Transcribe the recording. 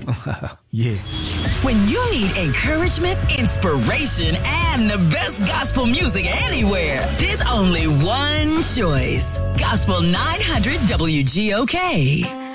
Yeah. When you need encouragement, inspiration, and the best gospel music anywhere, there's only one choice. Gospel 900 WGOK.